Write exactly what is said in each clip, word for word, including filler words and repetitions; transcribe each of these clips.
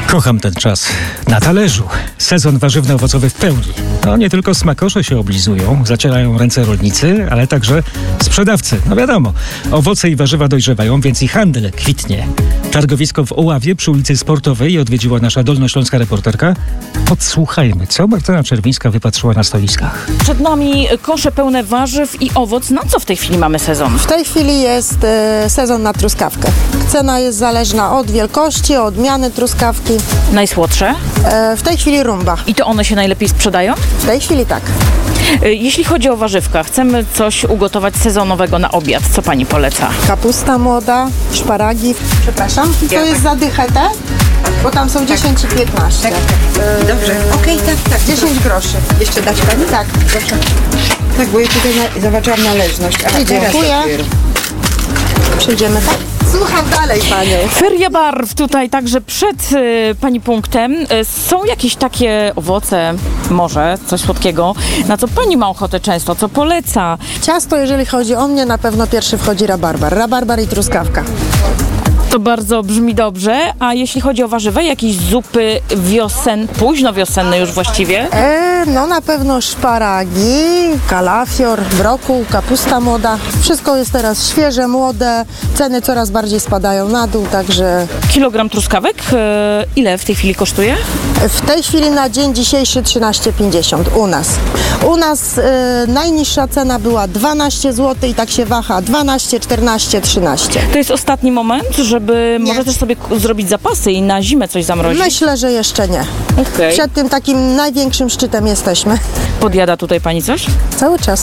Kocham ten czas. Na talerzu. Sezon warzywno-owocowy w pełni. No nie tylko smakosze się oblizują, zacierają ręce rolnicy, ale także sprzedawcy. No wiadomo, owoce i warzywa dojrzewają, więc i handel kwitnie. Targowisko w Oławie przy ulicy Sportowej odwiedziła nasza dolnośląska reporterka. Podsłuchajmy, co Martyna Czerwińska wypatrzyła na stoiskach. Przed nami kosze pełne warzyw i owoc. Na co w tej chwili mamy sezon? W tej chwili jest e, sezon na truskawkę. Cena jest zależna od wielkości, od odmiany truskawki. Najsłodsze? E, w tej chwili rumba. I to one się najlepiej sprzedają? W tej chwili tak. Jeśli chodzi o warzywka, chcemy coś ugotować sezonowego na obiad. Co pani poleca? Kapusta młoda, szparagi. Przepraszam, to jest zadychę te? Bo tam są dziesięć i piętnaście. Tak, tak. Dobrze, okej, okay, tak, tak. dziesięć groszy. Jeszcze dać pani? Tak, proszę. Tak, bo ja tutaj na, zobaczyłam należność. A I dziękuję. Przyjdziemy tak? Słucham dalej panią. Feria barw tutaj także przed y, pani punktem. Y, są jakieś takie owoce, może coś słodkiego, na co pani ma ochotę często, co poleca? Ciasto, jeżeli chodzi o mnie, na pewno pierwszy wchodzi rabarbar. Rabarbar i truskawka. To bardzo brzmi dobrze. A jeśli chodzi o warzywa, jakieś zupy wiosen, późno wiosenne już właściwie? E, no na pewno szparagi, kalafior, brokuł, kapusta młoda. Wszystko jest teraz świeże, młode. Ceny coraz bardziej spadają na dół, także... Kilogram truskawek, y, ile w tej chwili kosztuje? W tej chwili na dzień dzisiejszy trzynaście pięćdziesiąt u nas. U nas e, najniższa cena była dwanaście złotych i tak się waha dwanaście, czternaście, trzynaście. To jest ostatni moment, żeby Nie. może też sobie k- zrobić zapasy i na zimę coś zamrozić? Myślę, że jeszcze nie. Okej. Przed tym takim największym szczytem jesteśmy. Podjada tutaj pani coś? Cały czas.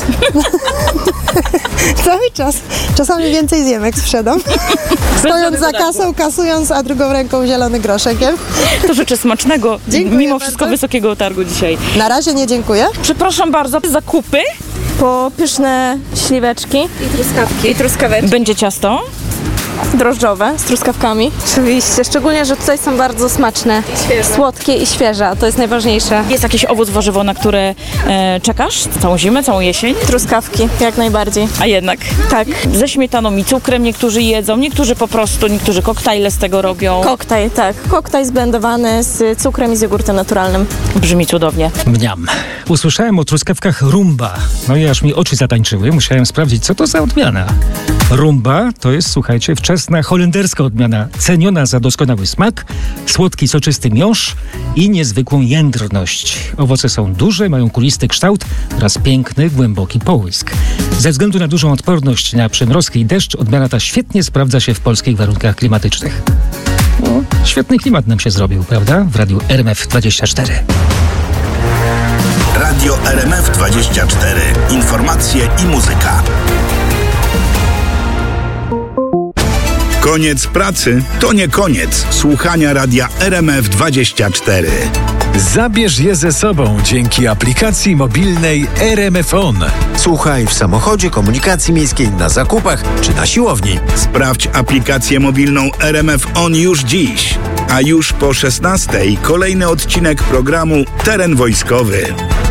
Cały czas. Czasami więcej zjem, jak sprzedam. Stojąc za kasą, kasując, a drugą ręką zielony groszekiem. To życzę smacznego, Dziękuję mimo bardzo. wszystko wysokiego targu dzisiaj. Na razie nie dziękuję. Przepraszam bardzo, zakupy. Po pyszne śliweczki i truskawki. I truskaweczki. Będzie ciasto. Drożdżowe z truskawkami. Oczywiście, szczególnie, że tutaj są bardzo smaczne, słodkie i świeże, a to jest najważniejsze. Jest jakiś owoc, warzywo, na które e, czekasz całą zimę, całą jesień? Truskawki, jak najbardziej. A jednak. Tak. Ze śmietaną i cukrem niektórzy jedzą, niektórzy po prostu, niektórzy koktajle z tego robią. Koktajl, tak. Koktajl zblendowany z cukrem i z jogurtem naturalnym. Brzmi cudownie. Mniam. Usłyszałem o truskawkach rumba. No i aż mi oczy zatańczyły. Musiałem sprawdzić, co to za odmiana. Rumba to jest, słuchajcie, wczesna holenderska odmiana, ceniona za doskonały smak, słodki, soczysty miąższ i niezwykłą jędrność. Owoce są duże, mają kulisty kształt oraz piękny, głęboki połysk. Ze względu na dużą odporność na przymrozki i deszcz, odmiana ta świetnie sprawdza się w polskich warunkach klimatycznych. No, świetny klimat nam się zrobił, prawda? W radiu R M F dwadzieścia cztery. Radio R M F dwadzieścia cztery. Informacje i muzyka. Koniec pracy to nie koniec słuchania radia R M F dwadzieścia cztery. Zabierz je ze sobą dzięki aplikacji mobilnej R M F On. Słuchaj w samochodzie, komunikacji miejskiej, na zakupach czy na siłowni. Sprawdź aplikację mobilną R M F On już dziś. A już po szesnastej kolejny odcinek programu Teren Wojskowy.